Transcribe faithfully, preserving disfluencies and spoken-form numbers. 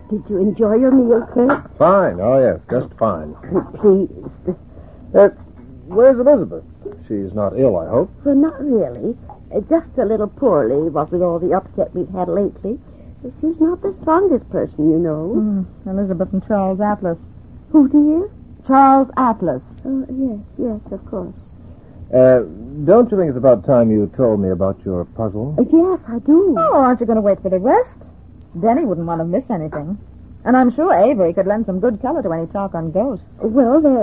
Did you enjoy your meal, Kurt? Fine. Oh, yes, just fine. Pleased. Uh, where's Elizabeth? She's not ill, I hope. Well, not really. Uh, just a little poorly, what with all the upset we've had lately. She's not the strongest person, you know. Mm, Elizabeth and Charles Atlas. Who, dear? Charles Atlas. Oh, yes, yes, of course. Uh, don't you think it's about time you told me about your puzzle? Uh, yes, I do. Oh, aren't you going to wait for the rest? Denny wouldn't want to miss anything. And I'm sure Avery could lend some good color to any talk on ghosts. Well, there